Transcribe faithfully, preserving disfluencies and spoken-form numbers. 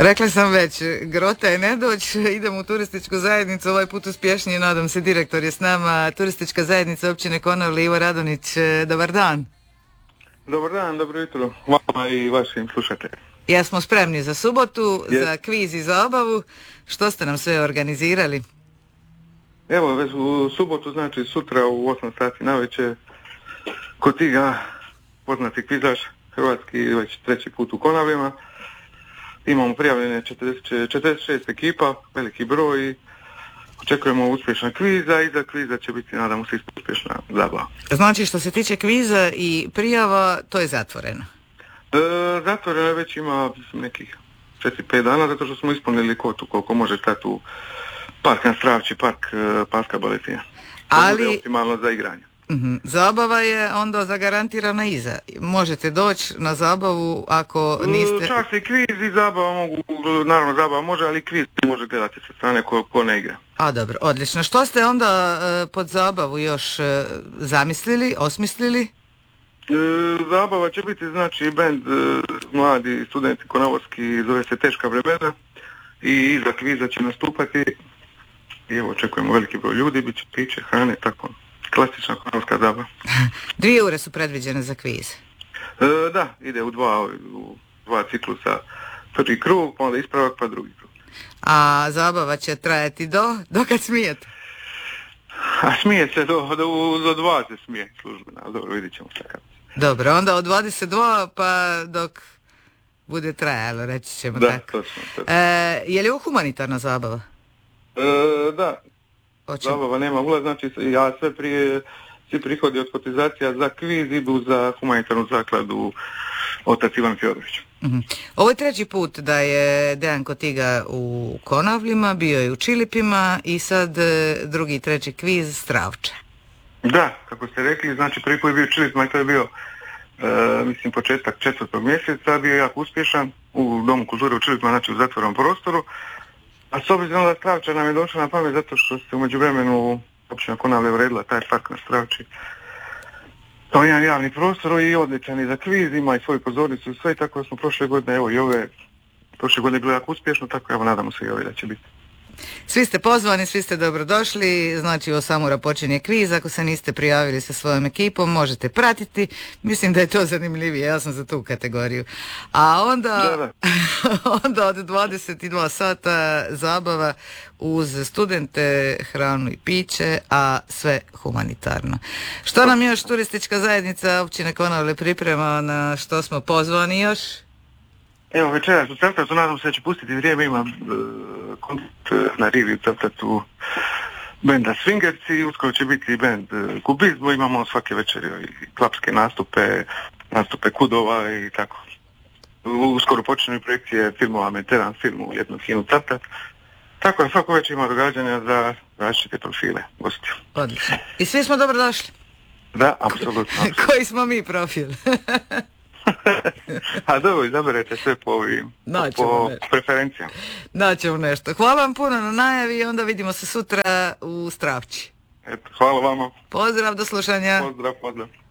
Rekla sam već, grota je ne doć, idemo u turističku zajednicu, ovaj put uspješnije, nadam se, direktor je s nama, turistička zajednica općine Konavle, Ivo Radonić, dobar dan. Dobar dan, dobro jutro, vama i vašim slušateljima. Jesmo spremni za subotu, Yes. za kviz i za obavu, što ste nam sve organizirali? Evo, već u subotu, znači sutra u osam sati navečer, Kotiga, poznati kvizaš, hrvatski već treći put u Konavlima. Imamo prijavljene četrdeset, četrdeset šest ekipa, veliki broj i očekujemo uspješna kviza i za kviza će biti, nadamo se, isto uspješna zabava. Znači, što se tiče kviza i prijava, to je zatvoreno? E, zatvoreno je već ima mislim, nekih četiri pet dana, zato što smo ispunili kvotu koliko može stati u park na Stravči, park e, Parska Baletina. Ali... To bude optimalno za igranje. Mm-hmm. Zabava je onda zagarantirana iza. Možete doći na zabavu ako niste... Čak i kviz i zabava mogu, naravno zabava može, ali kviz može gledati sa strane ko, ko ne igra. A dobro, odlično. Što ste onda e, pod zabavu još e, zamislili, osmislili? E, zabava će biti znači bend e, mladi studenti konavorski, zove se Teška vremena i iza kviza će nastupati i evo očekujemo veliki broj ljudi, bit će piće, hrane, tako klasična konavorska zabava. Dvije ure su predviđene za kviz. E, da, ide u dva, u dva ciklusa, prvi krug, pa onda ispravak, pa drugi krug. A zabava će trajati do, do kad smijete? A smije se do, do, do dva se smije službeno, ali dobro, vidit ćemo se kako. Dobro, onda od dvadeset dva pa dok bude trajalo, reći ćemo da, tako. Točno, točno. E, je li ovo humanitarna zabava? E, da, Očem? Zabava nema ulaz, znači ja sve prije, svi prihodi od kotizacija za kviz idu za humanitarnu zakladu otac Ivan Fjodorović. Mm-hmm. Ovo je treći put da je Dejan Kotiga u Konavlima, bio je u Čilipima i sad drugi i treći kviz Stravče. Da, kako ste rekli, znači prvi put je bio u Čilipima i to je bio e, mislim početak četvrtog mjeseca, bio je jako uspješan u Domu kulture u Čilipima, znači u zatvorenom prostoru. A s obzirom da Stravča nam je došla na pamet zato što se u međuvremenu općina Konavle uredila taj park na Stravči kao jedan javni prostor i odličan i za kviz, ima i svoju pozornicu i sve, tako da smo prošle godine, evo i ove, prošle godine bilo jako uspješno, tako evo nadamo se i ove da će biti. Svi ste pozvani, svi ste dobrodošli, znači u osam ura počinje kviz, ako se niste prijavili sa svojom ekipom možete pratiti, mislim da je to zanimljivije, ja sam za tu kategoriju. A onda, da, da. onda od dvadeset dva sata zabava uz studente, hranu i piće, a sve humanitarno. Što nam još turistička zajednica općine Konavle priprema, na što smo pozvani još? Evo večeras u Cavtatu, nadam se da će pustiti vrijeme, imam uh, koncert na rivi u Cavtatu benda Swingerci, uskoro će biti bend uh, Kubizmo, imamo svake večeri i klapske nastupe, nastupe kudova i tako. Uskoro počinju projekcije filmova Mediteran filmu u jednom kinu Cavtat. Tako da svako večer ima događanja za različite profile gostiju. Odlično. I svi smo dobrodošli. Da, apsolutno. Koji smo mi profil? A dobro, izaberete sve po ovim, po preferencijama. Naćemo nešto. Hvala vam puno na najavi i onda vidimo se sutra u Stravči. Eto, hvala vama. Pozdrav, do slušanja. Pozdrav, pozdrav.